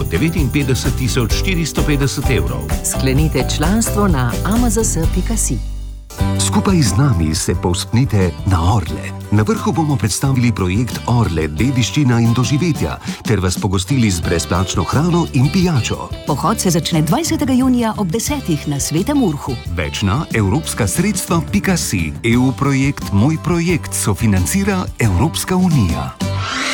59 450 evrov. Sklenite članstvo na amazs.si. Skupaj z nami se povzpnite na Orle. Na vrhu bomo predstavili projekt Orle, dediščina in doživetja, ter vas pogostili z brezplačno hrano in pijačo. Pohod se začne 20. junija ob 10. na Svetem Urhu. Več na evropskasredstva.si. EU projekt Moj projekt sofinancira Evropska unija.